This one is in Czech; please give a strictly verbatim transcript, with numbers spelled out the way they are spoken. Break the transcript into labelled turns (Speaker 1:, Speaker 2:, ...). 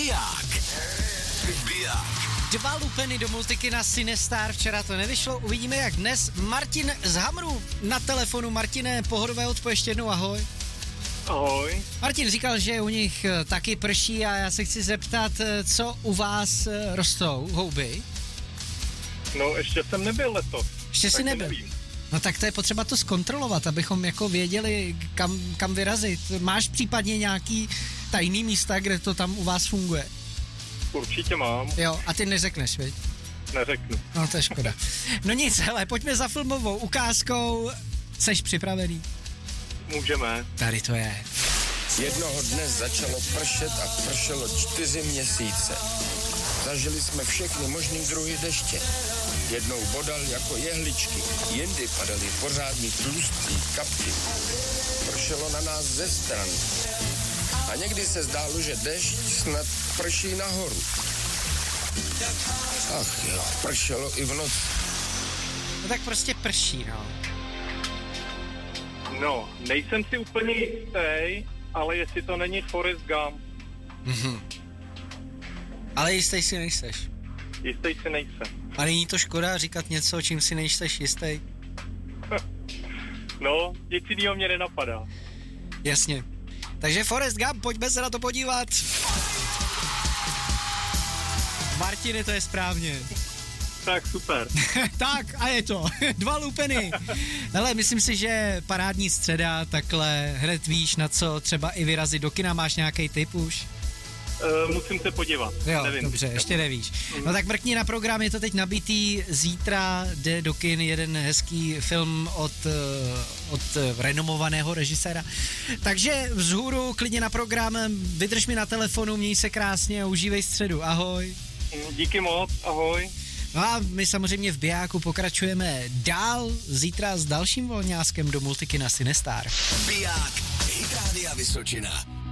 Speaker 1: Biják. Biják.
Speaker 2: Dva lupeny do Multikina Cinestar, včera to nevyšlo, uvidíme jak dnes. Martin z Hamru na telefonu. Martine, pohodové odpověď, ještě jednou ahoj.
Speaker 3: Ahoj.
Speaker 2: Martin říkal, že u nich taky prší a já se chci zeptat, co u vás rostou houby?
Speaker 3: No, ještě jsem nebyl letos.
Speaker 2: Ještě si nebyl? Nevím. No tak to je potřeba to zkontrolovat, abychom jako věděli, kam, kam vyrazit. Máš případně nějaký tajný místa, kde to tam u vás funguje?
Speaker 3: Určitě mám.
Speaker 2: Jo, a ty neřekneš, viď?
Speaker 3: Neřeknu.
Speaker 2: No to je škoda. No nic, hele, pojďme za filmovou ukázkou. Jseš připravený?
Speaker 3: Můžeme.
Speaker 2: Tady to je.
Speaker 4: Jednoho dne začalo pršet a pršelo čtyři měsíce. Zažili jsme všechny možný druhy deště. Jednou bodal jako jehličky, jindy padaly pořádný tlustý kapky. Pršelo na nás ze stran. A někdy se zdálo, že dešť snad prší nahoru. Ach jo, pršelo i v noci.
Speaker 2: No tak prostě prší, no.
Speaker 3: No, nejsem si úplně jistý, ale jestli to není Forrest Gump.
Speaker 2: Mhm. Ale jistý si nejseš.
Speaker 3: Jistý si nejsem.
Speaker 2: A není to škoda říkat něco, čím si nejseš jistý?
Speaker 3: No, nic jinýho mě nenapadá.
Speaker 2: Jasně. Takže Forrest Gump, pojďme se na to podívat. Martine, to je správně.
Speaker 3: Tak super.
Speaker 2: Tak a je to. Dva lupeny. Hele, myslím si, že parádní středa, takhle hned víš, na co třeba i vyrazit do kina. Máš nějaký tip už?
Speaker 3: Uh, musím se podívat.
Speaker 2: Jo,
Speaker 3: Nevím.
Speaker 2: dobře, ještě nevíš. No tak mrkni na program, je to teď nabitý. Zítra jde do kin jeden hezký film od, od renomovaného režiséra. Takže vzhůru klidně na program, vydrž mi na telefonu, měj se krásně a užívej středu. Ahoj.
Speaker 3: Díky moc, ahoj.
Speaker 2: No a my samozřejmě v Bijáku pokračujeme dál, zítra s dalším volňáskem do Multikina Cinestar.
Speaker 1: Biják, Hit Rádia Vysočina.